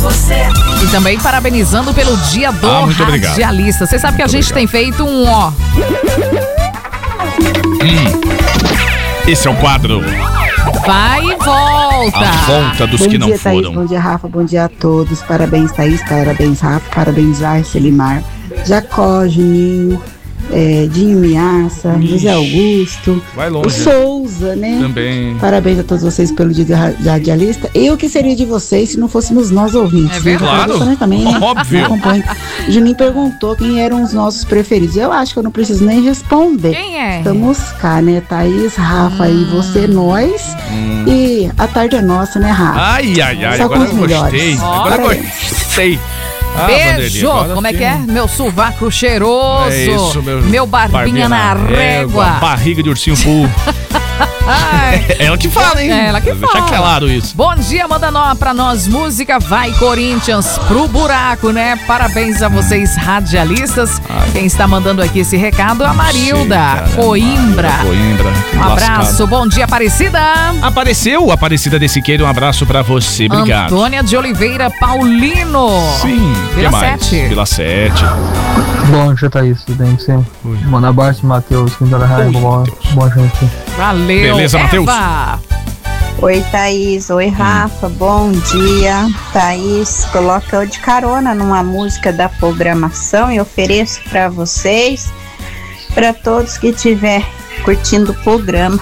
E também parabenizando pelo dia do radialista. Você sabe que a gente tem feito um ó. Esse é o quadro. Vai e volta. A volta dos que não foram. Bom dia, Thaís. Bom dia, Rafa. Bom dia a todos. Parabéns, Thaís. Parabéns, Rafa. Parabéns, Arce, Limar, Jacó, Juninho, Dinho Miaça, José Augusto, Vai longe. o Souza, né? Também. Parabéns a todos vocês pelo dia do radialista. E o que seria de vocês se não fôssemos nós ouvintes? É verdade. Claro. Também, né? Óbvio. Juninho perguntou quem eram os nossos preferidos. Eu acho que eu não preciso nem responder. Quem é? Estamos cá, né? Thaís, Rafa e você, nós. E a tarde é nossa, né, Rafa? Ai. Só Agora com eu os gostei. melhores. Agora eu Parabéns. gostei. Beijo! Vanderlei, Como é que é? Meu sovaco cheiroso. É isso, meu barbinha na régua. Barriga de ursinho full. Ai. Ela que fala, hein? É ela que Deixa fala. claro isso. Bom dia, manda pra nós música Vai Corinthians pro buraco, né? Parabéns a vocês, radialistas. Quem está mandando aqui esse recado é a Marilda Coimbra. Um abraço, bom dia, Aparecida. Aparecida de Siqueira, um abraço pra você, obrigado. Antônia de Oliveira Paulino. Sim, Vila que mais? 7. Vila 7. Bom dia, Thaís, tudo bem com você? Manda abraço, Matheus, Quinta da Raia, boa gente. Valeu. Beleza, Matheus? Oi, Thaís. Oi, Rafa. Bom dia. Thaís, coloca eu de carona numa música da programação e ofereço para vocês, para todos que estiver curtindo o programa.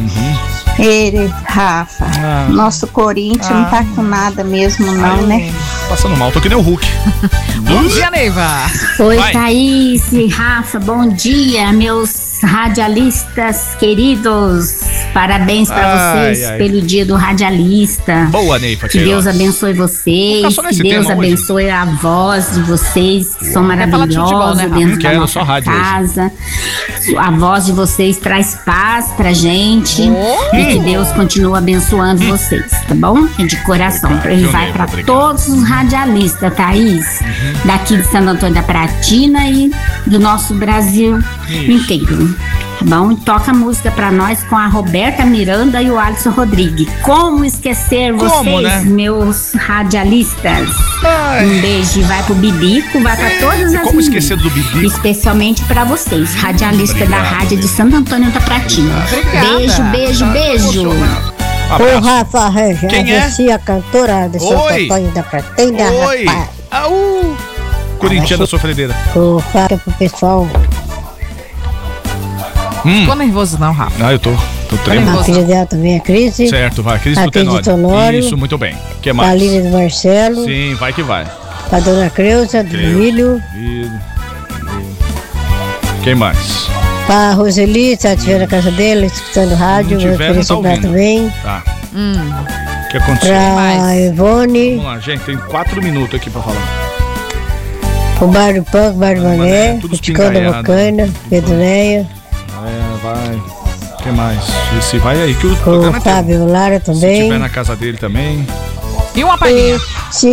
Ele, Rafa, nosso Corinthians não tá com nada mesmo não, né? Passando mal, tô que nem o Hulk. Bom dia, Neiva. Oi, Thaís, Rafa, bom dia, meus radialistas queridos. Parabéns pra vocês pelo dia do radialista. Boa, Neiva. Que Deus abençoe vocês, que Deus abençoe a voz de vocês, que são maravilhosos dentro da nossa casa. A voz de vocês traz paz pra gente e que Deus continue abençoando vocês, tá bom? É de coração. Ele vai pra todos os radialistas, Thaís, daqui de Santo Antônio da Pratina e do nosso Brasil inteiro. Tá bom? Toca música pra nós com a Roberta Miranda e o Alisson Rodrigues. Como esquecer vocês, né? Meus radialistas? Um beijo, vai pro Bibico, vai pra todas as Como esquecer do Bibico? Especialmente pra vocês, radialista da rádio de Santo Antônio da Pratina. Beijo. Ô, Rafa Regia, a cantora de Santo Oi. Antônio da Pratina, Oi. rapaz. Corintiana sofredeira. Ô, fala pro pessoal. Ficou nervoso não, Rafa? Eu tô tremendo. A filha dela também, a Cris. Certo, vai. Cris A Cris do do Tenório. Isso, muito bem. O que A mais? Lília do Marcelo. Sim, vai que vai. A Dona Creuza, do Milho. Quem mais? A Roseli, se ela estiver na casa dela, escutando rádio, Se não vou tiver, não oferecer tá pra ela ouvindo. também. Tá. O que aconteceu? Pra Ivone, Vamos lá, gente. Tem 4 minutos aqui pra falar. o Bar do Pão, o Bar do Mané, tudo o Ticão da espingaiado. Bocana, Pedro Neia, Vai. O que mais? Esse vai aí que o o programa é teu. Fábio Lara Se também. tiver na casa dele também. E uma palhinha. Se